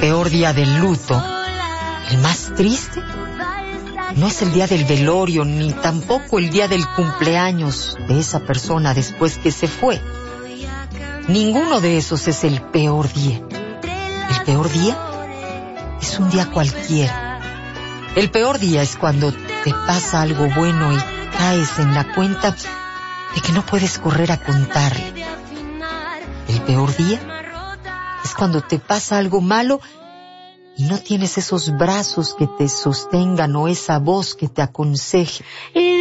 peor día del luto, el más triste, no es el día del velorio, ni tampoco el día del cumpleaños de esa persona después que se fue. Ninguno de esos es el peor día. El peor día es un día cualquiera. El peor día es cuando te pasa algo bueno y caes en la cuenta de que no puedes correr a contarle. El peor día es cuando te pasa algo malo y no tienes esos brazos que te sostengan o esa voz que te aconseje.